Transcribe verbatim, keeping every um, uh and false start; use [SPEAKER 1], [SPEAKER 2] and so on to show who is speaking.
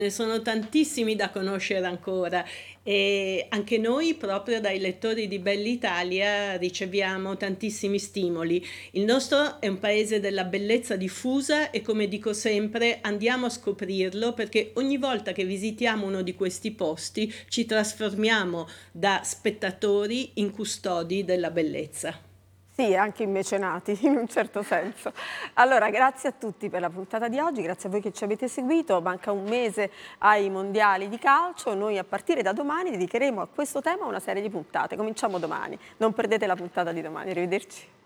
[SPEAKER 1] Ne sono tantissimi da conoscere ancora e anche noi proprio dai lettori di Bell'Italia riceviamo tantissimi stimoli. Il nostro è un paese della bellezza diffusa e come dico sempre andiamo a scoprirlo perché ogni volta che visitiamo uno di questi posti ci trasformiamo da spettatori in custodi della bellezza.
[SPEAKER 2] Sì, anche in mecenati, in un certo senso. Allora, grazie a tutti per la puntata di oggi, grazie a voi che ci avete seguito. Manca un mese ai mondiali di calcio. Noi a partire da domani dedicheremo a questo tema una serie di puntate. Cominciamo domani. Non perdete la puntata di domani. Arrivederci.